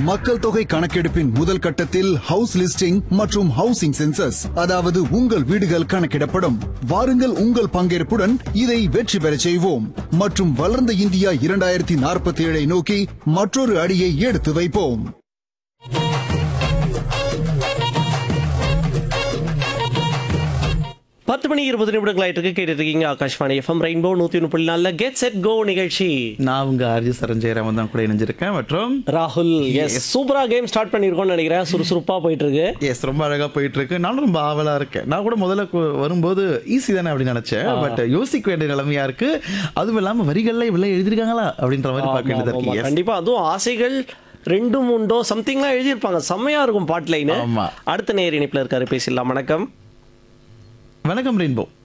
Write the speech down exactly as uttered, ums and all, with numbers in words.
மக்கள் தொகை கணக்கெடுப்பின் முதல் கட்டத்தில் ஹவுஸ் லிஸ்டிங் மற்றும் ஹவுசிங் சென்சஸ், அதாவது உங்கள் வீடுகள் கணக்கிடப்படும். வாருங்கள், உங்கள் பங்கேற்புடன் இதை வெற்றி பெறச் செய்வோம் மற்றும் வளர்ந்த இந்தியா இரண்டாயிரத்தி நாற்பத்தி ஏழை நோக்கி மற்றொரு அடியை எடுத்து வைப்போம். பத்து மணி இருபது நிமிடங்கள் ஆயிட்டு இருக்கு. கேட்டுட்டு இருக்கீங்க ஆகாஷ்வாணி எஃப்எம் ரெயின்போ நூத்தி ஒன்று புள்ளி நாலுல கெட் செட் கோ நிகழ்ச்சி. நான் உங்க ஆர்ஜி சரஞ்சயராமன் தான் கூட இணைஞ்சிருக்கேன் மற்றும் ராகுல். எஸ், சூப்பரா கேம் ஸ்டார்ட் பண்ணிருக்கோம்னு நினைக்கிறேன். சுறுசுறுப்பா போயிட்டு இருக்கு. எஸ், ரொம்ப அழகா போயிட்டு இருக்கு. நானும் ரொம்ப ஆவலா இருக்கேன். நான் கூட முதல்ல கு- வரும்போது ஈஸி தானே அப்படின்னு நினைச்சேன். பட் யோசிக்க வேண்டிய நிலைமையா இருக்கு. அதுவும் இல்லாம வரிகள்ல இவ்வளவு எழுதிருக்காங்களா அப்படின்ற மாதிரி பார்க்க வேண்டியதா ஆமா, இருக்கு. Yes. கண்டிப்பா. அதுவும் ஆசைகள் ரெண்டும் உண்டோ சம்திங்லாம் எழுதியிருப்பாங்க. செம்மையா இருக்கும் பாட் லைன். ஆமா. அடுத்த நேர் இணைப்புல இருக்காரு, பேசிடலாம். வணக்கம். வணக்கம் ரெயின்போ.